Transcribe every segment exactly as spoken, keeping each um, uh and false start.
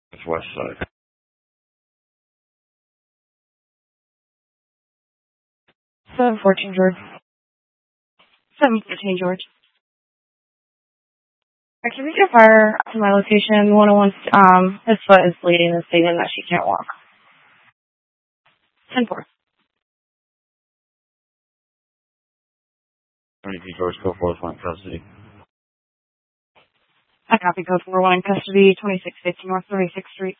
It's west side. seven fourteen George. seven fourteen George. Activity of fire to my location. one oh one, um, his foot is bleeding and stating that she can't walk. ten four. twenty-two George, go forth, one custody. I copy code four one in custody, twenty-six fifty North thirty-sixth Street.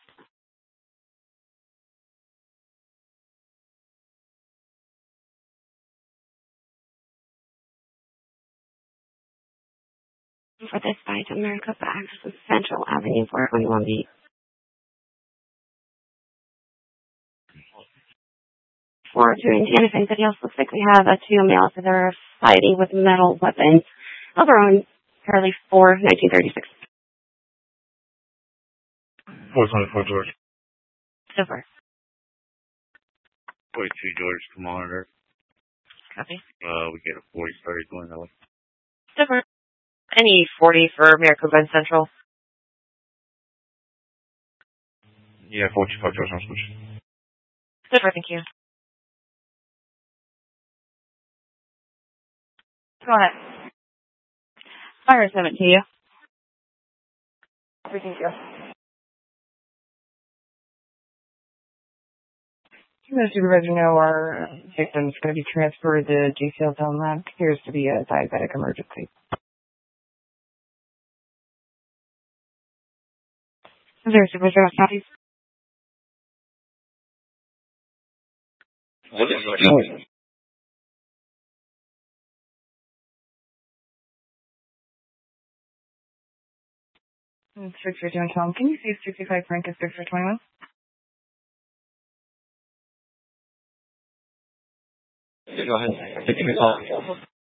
For this site, America Bags, Central Avenue, four twenty-one B. For doing anything else, looks like we have a two males that are fighting with metal weapons. Over on Charlie four, nineteen thirty-six. four twenty-four George. So far. forty-two George, to monitor. Copy. Uh, we get a forty started going that way. So far. Any forty for Maricopa Central? Yeah, forty-five George, I'm switching. So far, thank you. Go ahead. Fire seven to you. Thank you. The supervisor know our victim is going to be transferred to G C L Town Lab. Appears to be a diabetic emergency. Is there a supervisor on copies? What is the noise? six for John Tom. Can you see sixty-five Frank and six for twenty-one? Go ahead. Take your call.